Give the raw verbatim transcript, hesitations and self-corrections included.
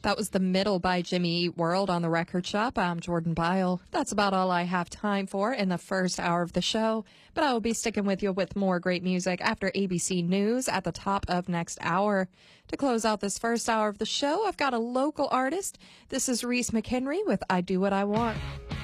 That was The Middle by Jimmy Eat World on the Record Shop. I'm Jordan Byle. That's about all I have time for in the first hour of the show, but I will be sticking with you with more great music after A B C News at the top of next hour. To close out this first hour of the show, I've got a local artist. This is Reese McHenry with I Do What I Want.